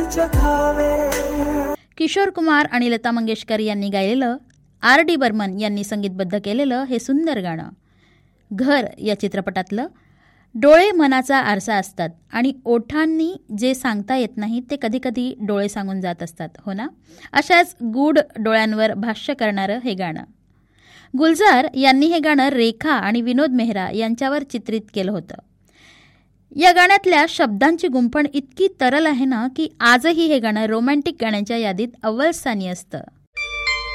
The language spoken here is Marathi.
किशोर कुमार आणि लता मंगेशकर यांनी गायलेलं, R.D. बर्मन यांनी संगीतबद्ध केलेलं हे सुंदर गाणं घर या चित्रपटातलं. डोळे मनाचा आरसा असतात आणि ओठांनी जे सांगता येत नाही ते कधीकधी डोळे सांगून जात असतात, हो ना? अशाच गूढ डोळ्यांवर भाष्य करणारं हे गाणं. गुलजार यांनी हे गाणं रेखा आणि विनोद मेहरा यांच्यावर चित्रित केलं होतं. या गाण्यातल्या शब्दांची गुंफण इतकी तरल आहे ना की आजही हे गाणं रोमॅन्टिक गाण्यांच्या यादीत अव्वल स्थानी असतं.